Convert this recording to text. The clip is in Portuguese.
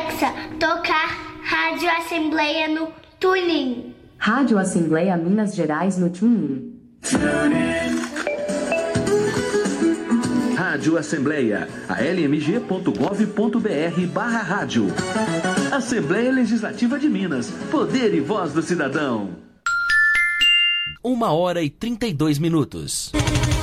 Alexa, tocar Rádio Assembleia no TuneIn. Rádio Assembleia Minas Gerais no TuneIn. Rádio Assembleia, almg.gov.br/rádio. Assembleia Legislativa de Minas, poder e voz do cidadão. 1h32.